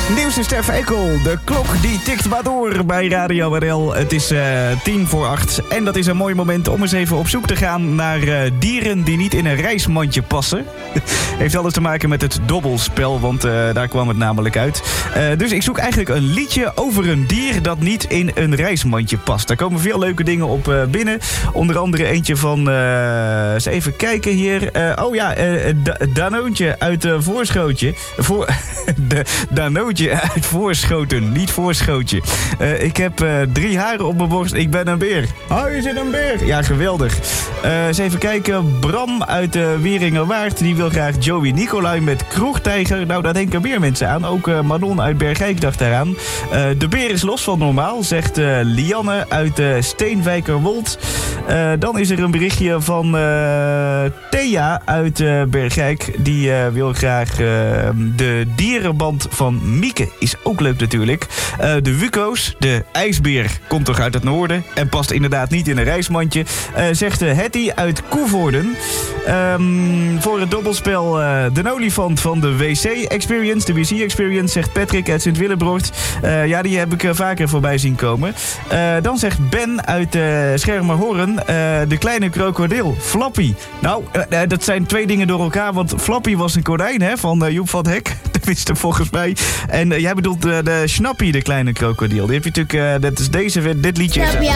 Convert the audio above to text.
Nieuws is Stef Ekkel. De klok die tikt maar door bij Radio RL. Het is 7:50 en dat is een mooi moment om eens even op zoek te gaan naar dieren die niet in een reismandje passen. Heeft alles te maken met het dobbelspel, want daar kwam het namelijk uit. Dus ik zoek eigenlijk een liedje over een dier dat niet in een reismandje past. Daar komen veel leuke dingen op binnen. Onder andere eentje van, eens even kijken hier. Danoontje uit Voorschootje. Danootje uit Voorschoten, niet Voorschootje. Ik heb 3 haren op mijn borst, ik ben een beer. Oh, je zit een beer. Ja, geweldig. Eens even kijken. Bram uit Wieringerwaard, die wil graag Joey Nicolai met Kroegtijger. Nou, daar denken meer mensen aan. Ook Manon uit Bergijk dacht daaraan. De beer is los van normaal, zegt Lianne uit Steenwijkerwold. Dan is er een berichtje van Thea uit Bergijk. Die wil graag de dierenband van Mieke. Is ook leuk natuurlijk. De Wuko's, de ijsbeer, komt toch uit het noorden en past inderdaad niet in een reismandje. Zegt Hetty uit Koevoorden. Voor het dobbelspel de olifant van de WC-experience. De WC-experience, zegt Patrick uit Sint-Willebroort. Ja, die heb ik vaker voorbij zien komen. Dan zegt Ben uit Schermerhorn. De kleine krokodil, Flappy. Nou, dat zijn 2 dingen door elkaar, want Flappy was een konijn, hè, van Joep van het Hek. Tenminste, volgens mij. En jij bedoelt de Snappy, de kleine krokodil. Die heb je natuurlijk, dit liedje is...